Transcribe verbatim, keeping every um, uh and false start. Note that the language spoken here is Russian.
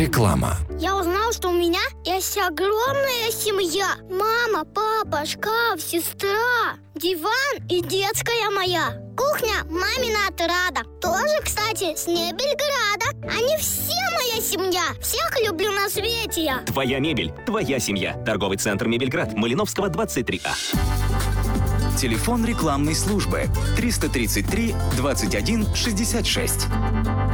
Реклама. Я узнал, что у меня есть огромная семья. Мама, папа, шкаф, сестра, диван и детская моя. Кухня мамина отрада. Тоже, кстати, с Мебельграда. Они все моя семья. Всех люблю на свете я. Твоя мебель, твоя семья. Торговый центр «Мебельград», Малиновского, двадцать три А. Телефон рекламной службы триста тридцать три двадцать один шестьдесят шесть.